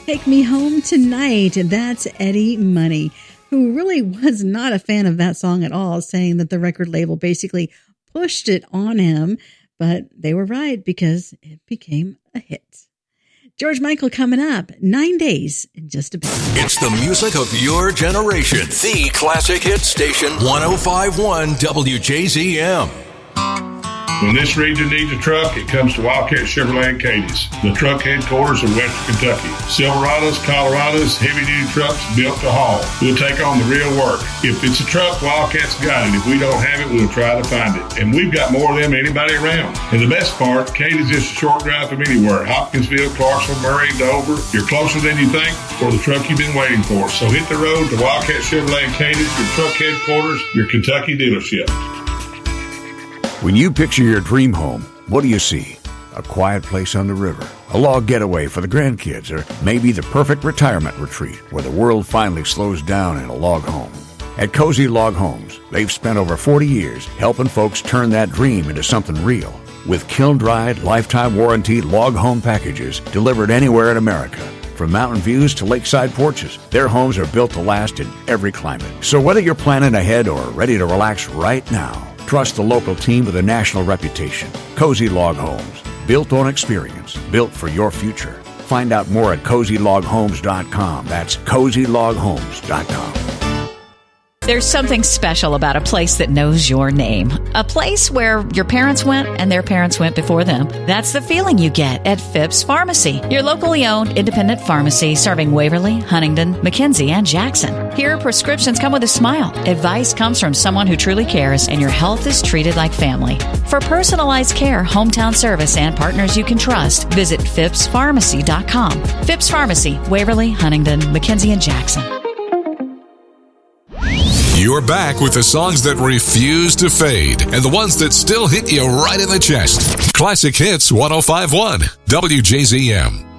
Take Me Home Tonight. That's Eddie Money, who really was not a fan of that song at all, saying that the record label basically pushed it on him. But they were right because it became a hit. George Michael coming up, 9 days in just a bit. It's the music of your generation. The Classic Hit Station, 105.1 WJZM. When this region needs a truck, it comes to Wildcat Chevrolet in Cadiz, the truck headquarters of Western Kentucky. Silverados, Colorados, heavy-duty trucks built to haul. We'll take on the real work. If it's a truck, Wildcat's got it. If we don't have it, we'll try to find it. And we've got more of them than anybody around. And the best part, Cadiz is a short drive from anywhere. Hopkinsville, Clarksville, Murray, Dover. You're closer than you think for the truck you've been waiting for. So hit the road to Wildcat Chevrolet in Cadiz, your truck headquarters, your Kentucky dealership. When you picture your dream home, what do you see? A quiet place on the river, a log getaway for the grandkids, or maybe the perfect retirement retreat where the world finally slows down in a log home. At Cozy Log Homes, they've spent over 40 years helping folks turn that dream into something real. With kiln-dried, lifetime warranty log home packages delivered anywhere in America. From mountain views to lakeside porches, their homes are built to last in every climate. So whether you're planning ahead or ready to relax right now, trust the local team with a national reputation. Cozy Log Homes. Built on experience. Built for your future. Find out more at CozyLogHomes.com. That's CozyLogHomes.com. There's something special about a place that knows your name. A place where your parents went and their parents went before them. That's the feeling you get at Phipps Pharmacy, your locally owned independent pharmacy serving Waverly, Huntingdon, McKenzie, and Jackson. Here, prescriptions come with a smile. Advice comes from someone who truly cares, and your health is treated like family. For personalized care, hometown service, and partners you can trust, visit PhippsPharmacy.com. Phipps Pharmacy, Waverly, Huntingdon, McKenzie, and Jackson. You're back with the songs that refuse to fade and the ones that still hit you right in the chest. Classic Hits 105.1 WJZM.